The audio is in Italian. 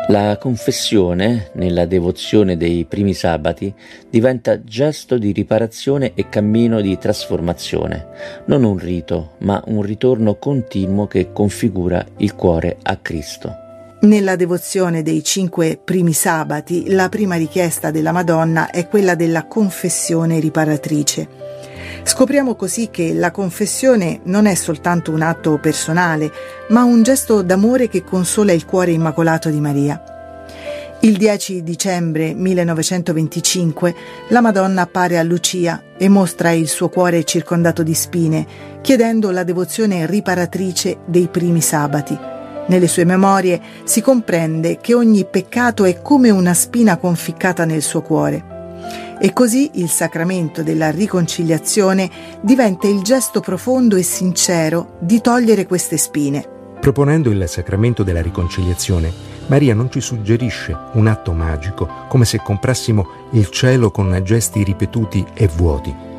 La confessione, nella devozione dei primi sabati, diventa gesto di riparazione e cammino di trasformazione, non un rito, ma un ritorno continuo che configura il cuore a Cristo. Nella devozione dei 5 primi sabati, la prima richiesta della Madonna è quella della confessione riparatrice. Scopriamo così che la confessione non è soltanto un atto personale, ma un gesto d'amore che consola il cuore immacolato di Maria. Il 10 dicembre 1925 la Madonna appare a Lucia e mostra il suo cuore circondato di spine, chiedendo la devozione riparatrice dei primi sabati. Nelle sue memorie si comprende che ogni peccato è come una spina conficcata nel suo cuore. E così il sacramento della riconciliazione diventa il gesto profondo e sincero di togliere queste spine. Proponendo il sacramento della riconciliazione, Maria non ci suggerisce un atto magico, come se comprassimo il cielo con gesti ripetuti e vuoti.